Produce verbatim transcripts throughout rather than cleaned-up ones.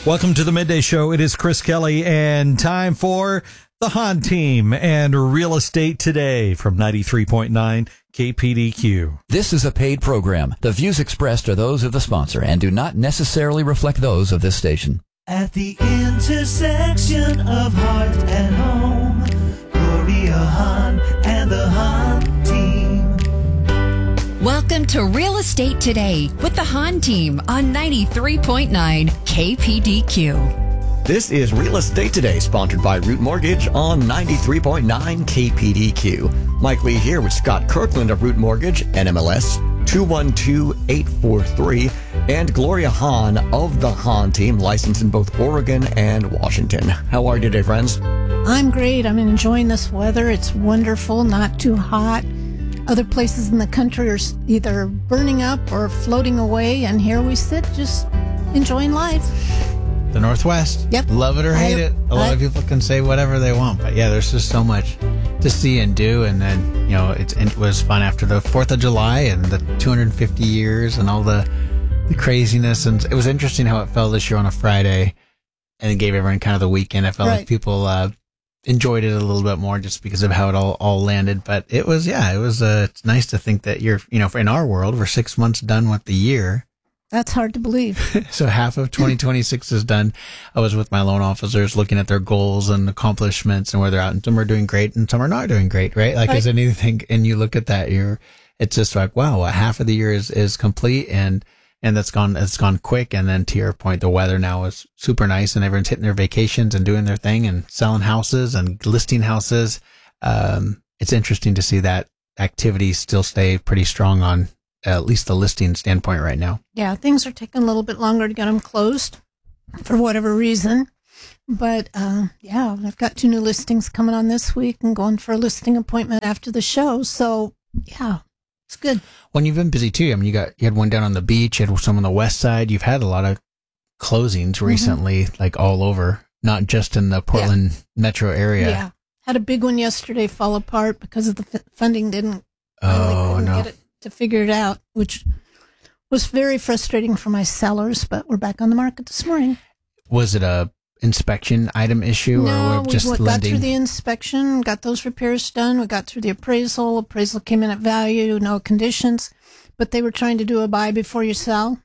Welcome to the Midday Show. It is Chris Kelly and time for the Hahn Team and Real Estate Today from ninety-three point nine K P D Q. This is a paid program. The views expressed are those of the sponsor and do not necessarily reflect those of this station. At the intersection of heart and home, Gloria Hahn and the Hahn Team. Welcome to Real Estate Today with the Hahn Team on ninety-three point nine K P D Q. This is Real Estate Today, sponsored by Root Mortgage on ninety-three point nine K P D Q. Mike Lee here with Scott Kirkland of Root Mortgage, N M L S two one two eight four three, and Gloria Hahn of the Hahn Team, licensed in both Oregon and Washington. How are you today, friends? I'm great. I'm enjoying this weather. It's wonderful, not too hot. Other places in the country are either burning up or floating away, and here we sit just enjoying life. The Northwest. Yep. Love it or hate I, it. A lot I, of people can say whatever they want, but yeah, there's just so much to see and do. And then, you know, it's, it was fun after the fourth of July and the two hundred fifty years and all the, the craziness. And it was interesting how it fell this year on a Friday and it gave everyone kind of the weekend. I felt right. like people uh, enjoyed it a little bit more just because of how it all, all landed. But it was, yeah, it was uh, it's nice to think that you're, you know, in our world, we're six months done with the year. That's hard to believe. So half of twenty twenty-six is done. I was with my loan officers looking at their goals and accomplishments and where they're at. And some are doing great and some are not doing great, right? Like, right. Is anything, and you look at that, you're, it's just like, wow, half of the year is, is complete and, and that's gone, it's gone quick. And then to your point, the weather now is super nice and everyone's hitting their vacations and doing their thing and selling houses and listing houses. Um, it's interesting to see that activity still stay pretty strong on at least the listing standpoint right now. Yeah, things are taking a little bit longer to get them closed for whatever reason. But, uh, yeah, I've got two new listings coming on this week and going for a listing appointment after the show. So, yeah, it's good. When you've been busy, too. I mean, you got you had one down on the beach, you had some on the west side. You've had a lot of closings recently, mm-hmm. like all over, not just in the Portland yeah. metro area. Yeah. Had a big one yesterday fall apart because of the f- funding didn't, oh, couldn't no. get it to figure it out, which was very frustrating for my sellers, but we're back on the market this morning. Was it a inspection item issue no, or just we got lending? through the inspection, got those repairs done. We got through the appraisal. Appraisal came in at value, no conditions, but they were trying to do a buy before you sell,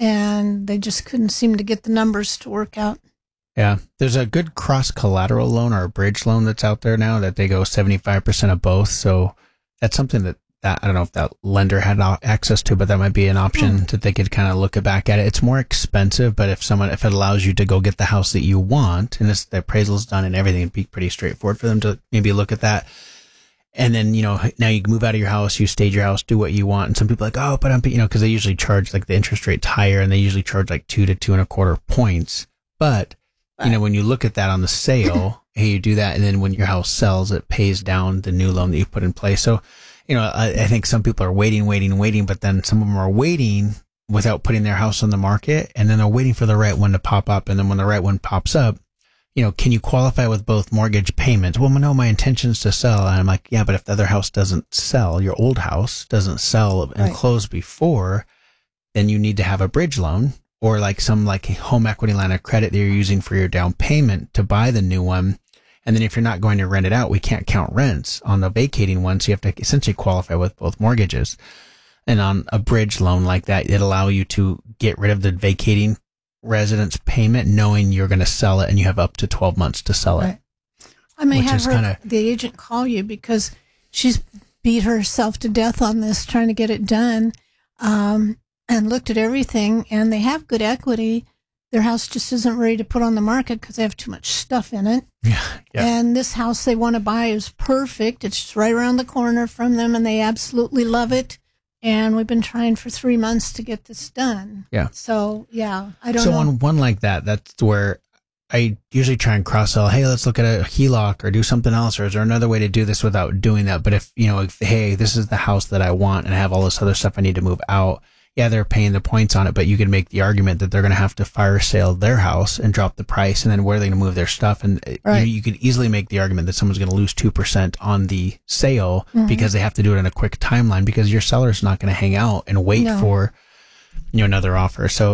and they just couldn't seem to get the numbers to work out. Yeah, there's a good cross-collateral loan or a bridge loan that's out there now that they go seventy-five percent of both, so that's something that That, I don't know if that lender had access to, but that might be an option mm. that they could kind of look back at it. It's more expensive, but if someone, if it allows you to go get the house that you want and this, the appraisal's done and everything, it'd be pretty straightforward for them to maybe look at that. And then, you know, now you move out of your house, you stage your house, do what you want. And some people are like, oh, but I'm, you know, cause they usually charge like the interest rate's higher and they usually charge like two to two and a quarter points. But, you know, when you look at that on the sale, hey, you do that. And then when your house sells, it pays down the new loan that you put in place. So, you know, I, I think some people are waiting, waiting, waiting, but then some of them are waiting without putting their house on the market, and then they're waiting for the right one to pop up. And then when the right one pops up, you know, can you qualify with both mortgage payments? Well, no, my intention is to sell. And I'm like, yeah, but if the other house doesn't sell, your old house doesn't sell and right. close before, then you need to have a bridge loan or like some like home equity line of credit that you're using for your down payment to buy the new one. And then if you're not going to rent it out, we can't count rents on the vacating one. So you have to essentially qualify with both mortgages. And on a bridge loan like that, it allows you to get rid of the vacating residence payment, knowing you're going to sell it and you have up to twelve months to sell it. Right. I may have her, kinda, the agent call you because she's beat herself to death on this, trying to get it done, um, and looked at everything. And they have good equity. Their house just isn't ready to put on the market because they have too much stuff in it. Yeah, yeah. And this house they want to buy is perfect. It's just right around the corner from them, and they absolutely love it. And we've been trying for three months to get this done. Yeah. So, yeah, I don't so know. So on one like that, that's where I usually try and cross-sell, hey, let's look at a H E L O C or do something else, or is there another way to do this without doing that? But if, you know, if, hey, this is the house that I want and I have all this other stuff I need to move out, yeah, they're paying the points on it, but you can make the argument that they're going to have to fire sale their house and drop the price, and then where are they going to move their stuff? And right. you, you could easily make the argument that someone's going to lose two percent on the sale mm-hmm. because they have to do it in a quick timeline because your seller's not going to hang out and wait no. for, you know, another offer. So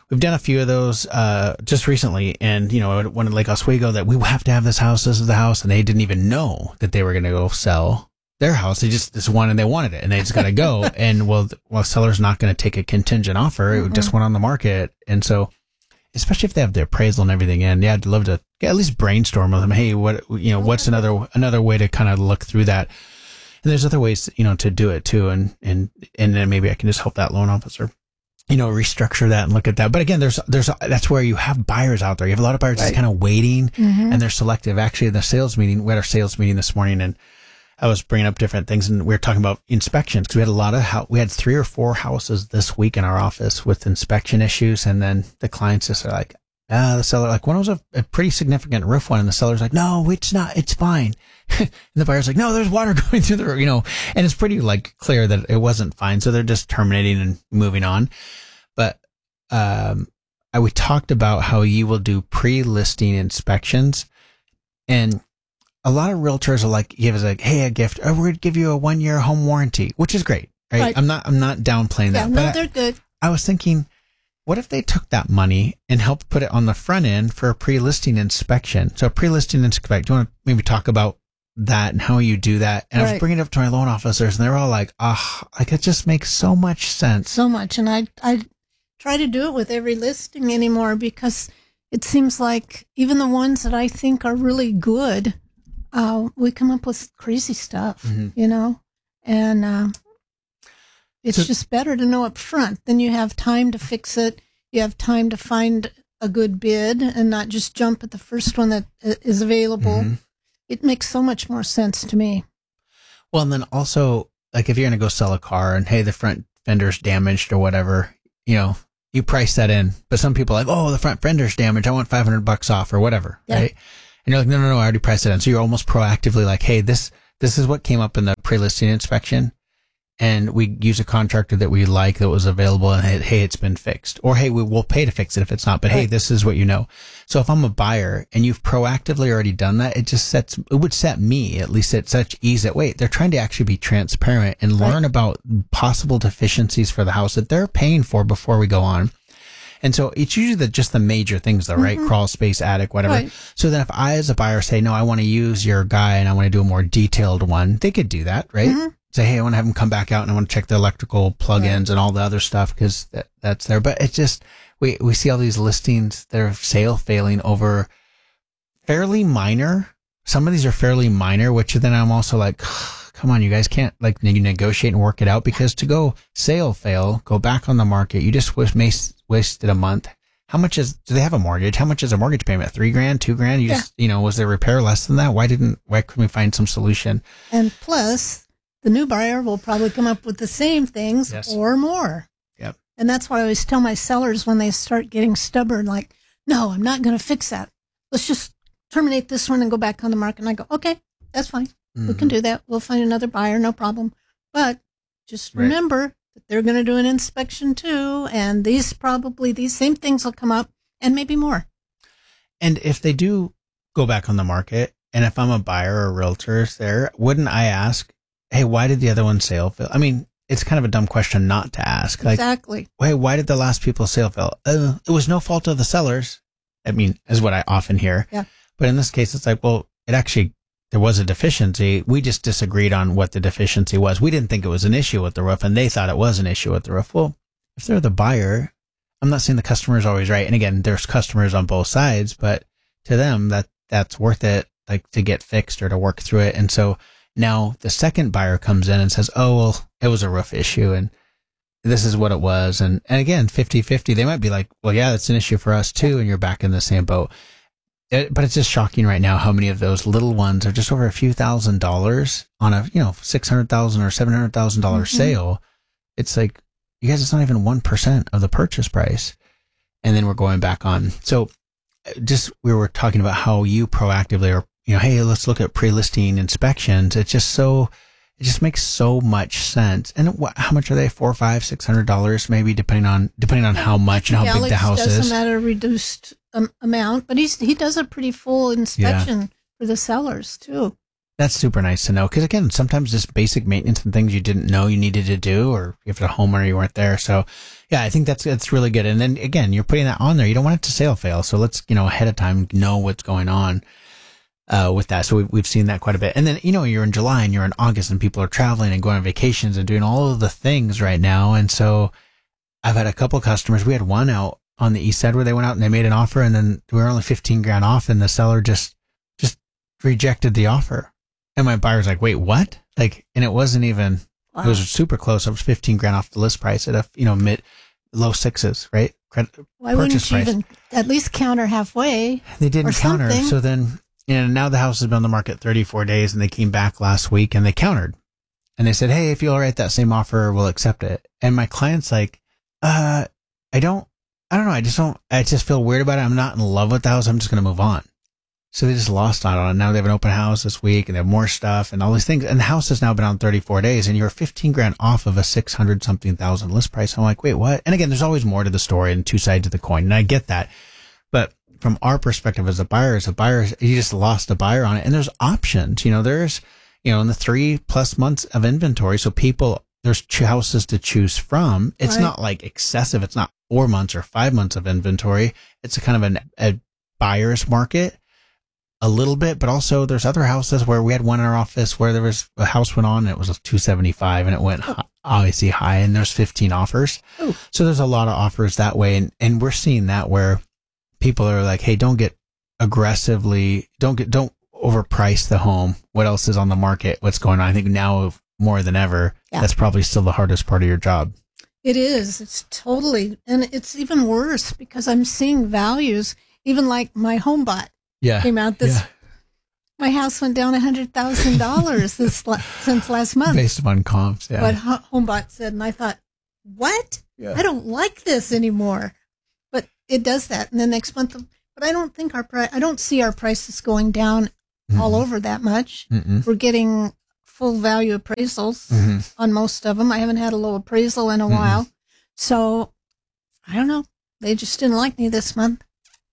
we've done a few of those uh, just recently. And, you know, one in Lake Oswego that we have to have this house. This is the house. And they didn't even know that they were going to go sell their house. They just, this one and they wanted it and they just got to go. And well, well, seller's not going to take a contingent offer. It mm-hmm. just went on the market. And so, especially if they have the appraisal and everything in, yeah, I'd love to get, at least brainstorm with them. Hey, what, you know, what's another, another way to kind of look through that? And there's other ways, you know, to do it too. And, and, and then maybe I can just help that loan officer, you know, restructure that and look at that. But again, there's, there's, that's where you have buyers out there. You have a lot of buyers right. just kind of waiting mm-hmm. and they're selective. Actually, in the sales meeting, we had our sales meeting this morning and I was bringing up different things and we were talking about inspections because we had a lot of, ho- we had three or four houses this week in our office with inspection issues. And then the clients just are like, ah, the seller, like one was a, a pretty significant roof one and the seller's like, no, it's not, it's fine. And the buyer's like, no, there's water going through the roof, you know, and it's pretty like clear that it wasn't fine. So they're just terminating and moving on. But, um, I, we talked about how you will do pre-listing inspections and a lot of realtors are like, give us like, hey, a gift, or we're going to give you a one year home warranty, which is great. Right. right. I'm not, I'm not downplaying yeah, that. No, but they're good. I, I was thinking, what if they took that money and helped put it on the front end for a pre-listing inspection? So pre-listing inspection, do you want to maybe talk about that and how you do that? And right. I was bringing it up to my loan officers and they're all like, ah, oh, like it just makes so much sense. So much. And I, I try to do it with every listing anymore because it seems like even the ones that I think are really good, uh, we come up with crazy stuff, mm-hmm. you know, and, uh, it's so, just better to know up front. Then you have time to fix it. You have time to find a good bid and not just jump at the first one that is available. Mm-hmm. It makes so much more sense to me. Well, and then also, like if you're going to go sell a car and, hey, the front fender's damaged or whatever, you know, you price that in. But some people are like, oh, the front fender's damaged. I want five hundred bucks off or whatever, yeah. right? And you're like, no, no, no, I already priced it in. So you're almost proactively like, hey, this this is what came up in the pre-listing inspection. And we use a contractor that we like that was available and hey, it's been fixed. Or hey, we will pay to fix it if it's not, but right. hey, this is what you know. So if I'm a buyer and you've proactively already done that, it just sets, it would set me at least at such ease that wait, they're trying to actually be transparent and learn right. about possible deficiencies for the house that they're paying for before we go on. And so it's usually the, just the major things though, right? Mm-hmm. Crawl space, attic, whatever. Right. So then if I as a buyer say, no, I want to use your guy and I want to do a more detailed one, they could do that, right? Mm-hmm. Say, hey, I want to have them come back out and I want to check the electrical plugins right. and all the other stuff because that, that's there. But it's just, we, we see all these listings that are sale failing over fairly minor. Some of these are fairly minor, which then I'm also like, come on, you guys can't like you negotiate and work it out because to go sale fail, go back on the market, you just waste, wasted a month. How much is, do they have a mortgage? How much is a mortgage payment? Three grand, two grand? You yeah. just, you know, was there repair less than that? Why didn't, why couldn't we find some solution? And plus, the new buyer will probably come up with the same things yes. or more. Yep. And that's what I always tell my sellers when they start getting stubborn, like, no, I'm not going to fix that. Let's just terminate this one and go back on the market. And I go, okay, that's fine. Mm-hmm. We can do that. We'll find another buyer, no problem. But just right. remember that they're going to do an inspection too. And these probably, these same things will come up and maybe more. And if they do go back on the market, and if I'm a buyer or a realtor there, wouldn't I ask, hey, why did the other one sale fail? I mean, it's kind of a dumb question not to ask. Like, exactly. Hey, why did the last people sale fail? Uh, it was no fault of the sellers. I mean, is what I often hear. Yeah. But in this case, it's like, well, it actually, there was a deficiency. We just disagreed on what the deficiency was. We didn't think it was an issue with the roof, and they thought it was an issue with the roof. Well, if they're the buyer, I'm not saying the customer is always right. And again, there's customers on both sides, but to them, that that's worth it, like to get fixed or to work through it. And so, now the second buyer comes in and says, oh, well, it was a roof issue and this is what it was. And, and again, fifty fifty, they might be like, well, yeah, that's an issue for us too. And you're back in the same boat. It, but it's just shocking right now how many of those little ones are just over a few thousand dollars on a, you know, six hundred thousand dollars or seven hundred thousand dollars mm-hmm. sale. It's like, you guys, it's not even one percent of the purchase price. And then we're going back on. So just, we were talking about how you proactively are, you know, hey, let's look at pre-listing inspections. It's just so, it just makes so much sense. And what, how much are they? Four, five, six hundred dollars, maybe, depending on depending on how much and how Alex big the house does is. Doesn't matter, reduced um, amount, but he's he does a pretty full inspection yeah. for the sellers too. That's super nice to know. Because again, sometimes just basic maintenance and things you didn't know you needed to do, or if you're a homeowner, you weren't there. So yeah, I think that's, that's really good. And then again, you're putting that on there. You don't want it to sale fail. So let's, you know, ahead of time, know what's going on, uh, with that. So we've, we've seen that quite a bit. And then, you know, you're in July and you're in August and people are traveling and going on vacations and doing all of the things right now. And so I've had a couple customers. We had one out on the east side where they went out and they made an offer, and then we were only fifteen grand off, and the seller just, just rejected the offer. And my buyer's like, wait, what? Like, and it wasn't even, wow. It was super close. It was fifteen grand off the list price at a, you know, mid, low sixes, right? Credit, Why wouldn't you price. even at least counter halfway? They didn't counter. Something. So then, you know, now the house has been on the market thirty-four days, and they came back last week and they countered. And they said, hey, if you'll write that same offer, we'll accept it. And my client's like, uh, I don't, I don't know. I just don't, I just feel weird about it. I'm not in love with the house. I'm just going to move on. So they just lost out on it. Now they have an open house this week and they have more stuff and all these things. And the house has now been on thirty-four days, and you're fifteen grand off of a six hundred something thousand list price. I'm like, wait, what? And again, there's always more to the story and two sides of the coin. And I get that. But from our perspective as a buyer, as a buyer, you just lost a buyer on it. And there's options, you know, there's, you know, in the three plus months of inventory. So people, there's houses to choose from. It's right. not like excessive. It's not four months or five months of inventory. It's a kind of an, a buyer's market. A little bit, but also there's other houses where we had one in our office where there was a house went on and it was two seventy-five and it went oh. obviously high, and there's fifteen offers. Oh. So there's a lot of offers that way. And, and we're seeing that where people are like, hey, don't get aggressively, don't get, don't overprice the home. What else is on the market? What's going on? I think now more than ever, yeah. That's probably still the hardest part of your job. It is. It's totally, and it's even worse because I'm seeing values, even like my home bot. Yeah. Came out this, yeah. My house went down a hundred thousand dollars this la- since last month. Based upon comps, yeah. What HomeBot said, and I thought, what? Yeah. I don't like this anymore. But it does that, and then next month. But I don't think our price. I don't see our prices going down mm-hmm. all over that much. Mm-mm. We're getting full value appraisals mm-hmm. on most of them. I haven't had a low appraisal in a mm-hmm. while, so I don't know. They just didn't like me this month.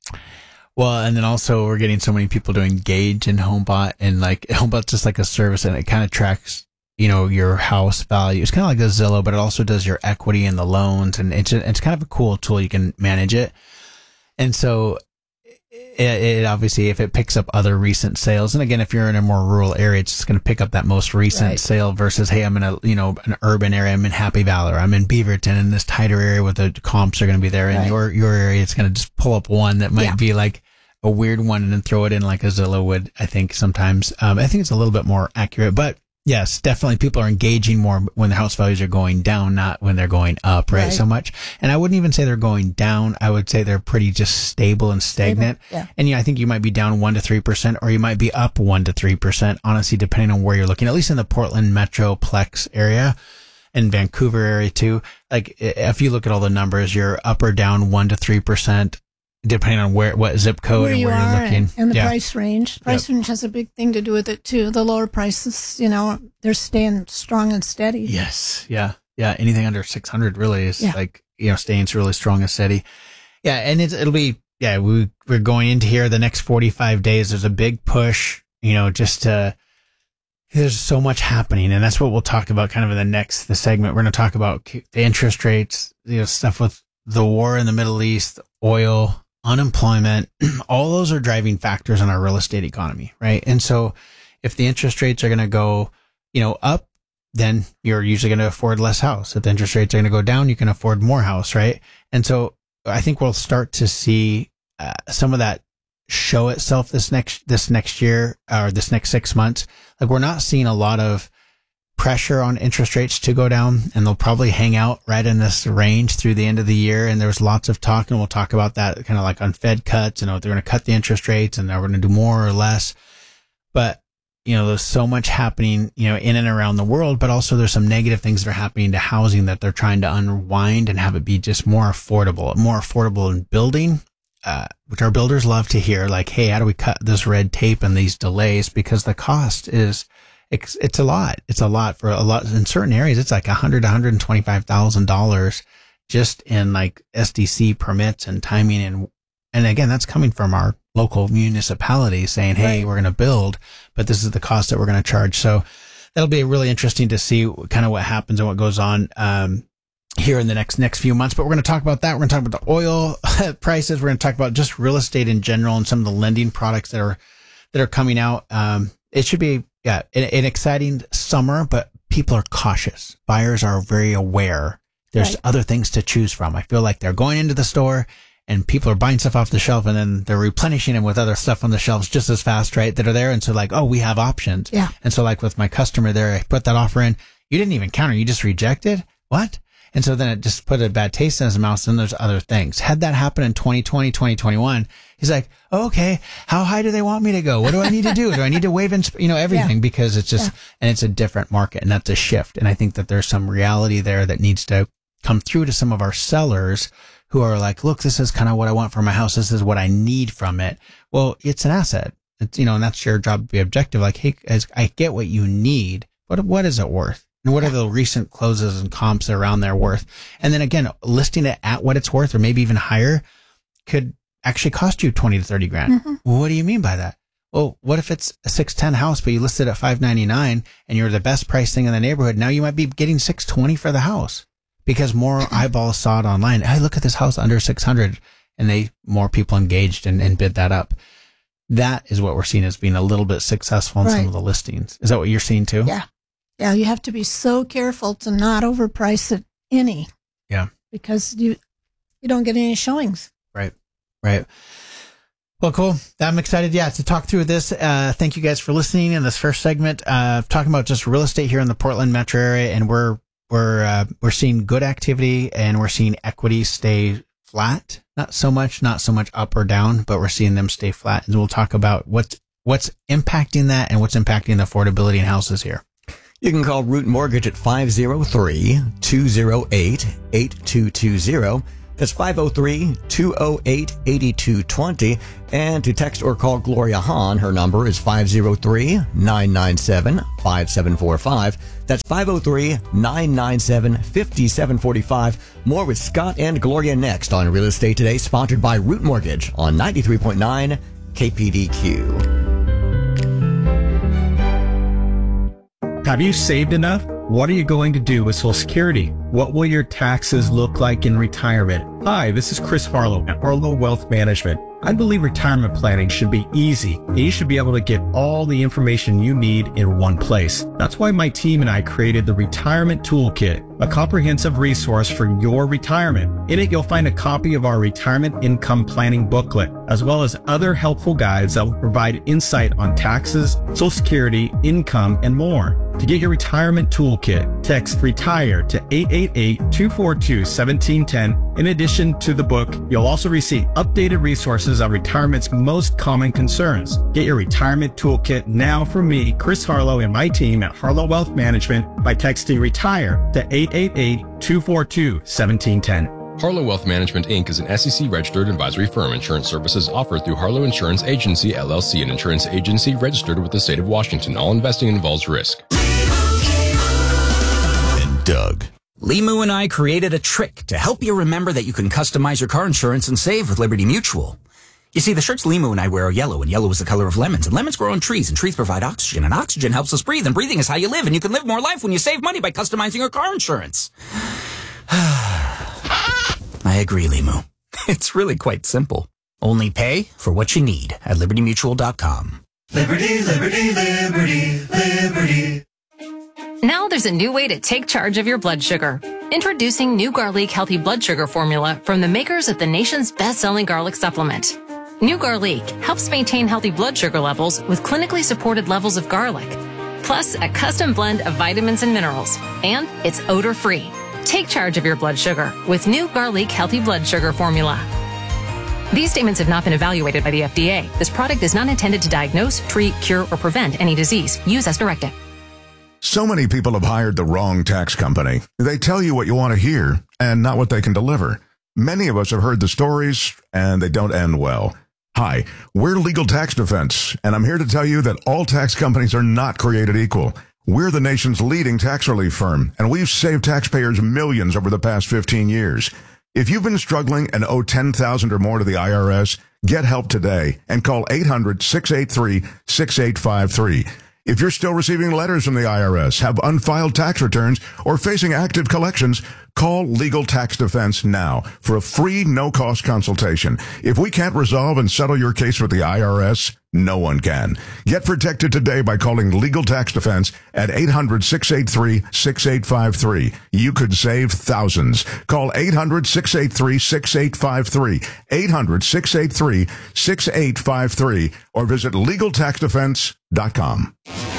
Well, and then also we're getting so many people to engage in HomeBot, and like HomeBot's just like a service, and it kind of tracks, you know, your house value. It's kind of like a Zillow, but it also does your equity and the loans, and it's it's kind of a cool tool. You can manage it, and so it, it obviously, if it picks up other recent sales, and again, if you're in a more rural area, it's just going to pick up that most recent right. sale versus, hey, I'm in a, you know, an urban area. I'm in Happy Valley, or I'm in Beaverton, in this tighter area where the comps are going to be there. In right. your your area, it's going to just pull up one that might yeah. be like a weird one and then throw it in like a Zillow would, I think sometimes. Um, I think it's a little bit more accurate, but yes, definitely people are engaging more when the house values are going down, not when they're going up, right? right. So much. And I wouldn't even say they're going down. I would say they're pretty just stable and stagnant. Stable, yeah. And yeah, I think you might be down one to three percent, or you might be up one to three percent, honestly, depending on where you're looking, at least in the Portland Metroplex area and Vancouver area too. Like if you look at all the numbers, you're up or down one to three percent. Depending on where, what zip code where and you where are you're looking. And, and the yeah. price range. Price yep. range has a big thing to do with it too. The lower prices, you know, they're staying strong and steady. Yes. Yeah. Yeah. Anything under six hundred really is yeah. like, you know, staying really strong and steady. Yeah. And it's, it'll be, yeah, we, we're going into here the next forty-five days. There's a big push, you know, just to, there's so much happening. And that's what we'll talk about kind of in the next, the segment. We're going to talk about the interest rates, you know, stuff with the war in the Middle East, oil, unemployment, all those are driving factors in our real estate economy, right? And so if the interest rates are going to go, you know, up, then you're usually going to afford less house. If the interest rates are going to go down, you can afford more house, right? And so I think we'll start to see uh, some of that show itself this next, this next year or this next six months. Like we're not seeing a lot of pressure on interest rates to go down, and they'll probably hang out right in this range through the end of the year. And there's lots of talk, and we'll talk about that kind of like on Fed cuts, you know, they're going to cut the interest rates and they're going to do more or less. But, you know, there's so much happening, you know, in and around the world, but also there's some negative things that are happening to housing that they're trying to unwind and have it be just more affordable, more affordable in building, uh, which our builders love to hear, like, hey, how do we cut this red tape and these delays? Because the cost is, It's, it's a lot. It's a lot for a lot in certain areas. It's like a hundred, one hundred twenty-five thousand dollars just in like S D C permits and timing and And again, that's coming from our local municipality saying, hey, Right. we're going to build, but this is the cost that we're going to charge. So that'll be really interesting to see kind of what happens and what goes on um, here in the next next few months. But we're going to talk about that. We're going to talk about the oil prices. We're going to talk about just real estate in general and some of the lending products that are that are coming out. Um, it should be yeah an, an exciting summer, but people are cautious. Buyers are very aware. There's Right. other things to choose from. I feel like they're going into the store and people are buying stuff off the shelf and then they're replenishing them with other stuff on the shelves just as fast, right? That are there. And so like, oh, we have options. Yeah. And so like with my customer there, I put that offer in. You didn't even counter. You just rejected. What? And so then it just put a bad taste in his mouth. And there's other things. Had that happen in twenty twenty, twenty twenty-one, he's like, oh, okay, how high do they want me to go? What do I need to do? Do I need to waive, insp- you know, everything? Yeah. Because it's just, Yeah. and it's a different market and that's a shift. And I think that there's some reality there that needs to come through to some of our sellers who are like, look, this is kind of what I want for my house. This is what I need from it. Well, it's an asset. It's, you know, and that's your job to be objective. Like, hey, guys, I get what you need, but what is it worth? And what are the recent closes and comps around there worth? And then again, listing it at what it's worth or maybe even higher could actually cost you twenty to thirty grand. Mm-hmm. Well, what do you mean by that? Well, what if it's a six ten house, but you listed at five ninety-nine and you're the best price thing in the neighborhood? Now you might be getting six twenty for the house because more eyeballs saw it online. Hey, look at this house under six hundred, and they, more people engaged and, and bid that up. That is what we're seeing as being a little bit successful in some Right. of the listings. Is that what you're seeing too? Yeah. Yeah. You have to be so careful to not overprice it any. Yeah. Because you, you don't get any showings. Right. Right. Well, cool. I'm excited. Yeah. To talk through this. Uh, thank you guys for listening in this first segment, uh, talking about just real estate here in the Portland metro area. And we're, we're, uh, we're seeing good activity and we're seeing equity stay flat. Not so much, not so much up or down, but we're seeing them stay flat. And we'll talk about what's, what's impacting that and what's impacting the affordability in houses here. You can call Root Mortgage at five oh three, two oh eight, eight two two zero. That's five oh three, two oh eight, eight two two zero. And to text or call Gloria Hahn, her number is five oh three, nine nine seven, five seven four five. That's five oh three, nine nine seven, five seven four five. More with Scott and Gloria next on Real Estate Today, sponsored by Root Mortgage on ninety-three point nine K P D Q. Have you saved enough? What are you going to do with Social Security? What will your taxes look like in retirement? Hi, this is Chris Harlow at Harlow Wealth Management. I believe retirement planning should be easy, and you should be able to get all the information you need in one place. That's why my team and I created the Retirement Toolkit, a comprehensive resource for your retirement. In it, you'll find a copy of our retirement income planning booklet, as well as other helpful guides that will provide insight on taxes, Social Security, income, and more. To get your retirement toolkit, text RETIRE to eight eight eight, two four two, one seven one zero. In addition to the book, you'll also receive updated resources on retirement's most common concerns. Get your retirement toolkit now from me, Chris Harlow, and my team at Harlow Wealth Management by texting RETIRE to eight eight eight, two four two, one seven one zero. Harlow Wealth Management, Incorporated is an S E C-registered advisory firm. Insurance services offered through Harlow Insurance Agency, L L C, an insurance agency registered with the state of Washington. All investing involves risk. And Doug. Limu and I created a trick to help you remember that you can customize your car insurance and save with Liberty Mutual. You see, the shirts Limu and I wear are yellow, and yellow is the color of lemons, and lemons grow on trees, and trees provide oxygen, and oxygen helps us breathe, and breathing is how you live, and you can live more life when you save money by customizing your car insurance. I agree, Limu. It's really quite simple. Only pay for what you need at liberty mutual dot com. Liberty, liberty, liberty, liberty. Now there's a new way to take charge of your blood sugar. Introducing New Garlic Healthy Blood Sugar Formula from the makers of the nation's best-selling garlic supplement. New Garlic helps maintain healthy blood sugar levels with clinically supported levels of garlic, plus a custom blend of vitamins and minerals, and it's odor-free. Take charge of your blood sugar with New Garlic Healthy Blood Sugar Formula. These statements have not been evaluated by the F D A. This product is not intended to diagnose, treat, cure, or prevent any disease. Use as directed. So many people have hired the wrong tax company. They tell you what you want to hear and not what they can deliver. Many of us have heard the stories, and they don't end well. Hi, we're Legal Tax Defense, and I'm here to tell you that all tax companies are not created equal. We're the nation's leading tax relief firm, and we've saved taxpayers millions over the past fifteen years. If you've been struggling and owe ten thousand dollars or more to the I R S, get help today and call eight hundred, six eight three, six eight five three. If you're still receiving letters from the I R S, have unfiled tax returns, or facing active collections, call Legal Tax Defense now for a free, no-cost consultation. If we can't resolve and settle your case with the I R S, no one can. Get protected today by calling Legal Tax Defense at eight hundred, six eight three, six eight five three. You could save thousands. Call eight hundred, six eight three, six eight five three, eight hundred, six eight three, six eight five three, or visit legal tax defense dot com.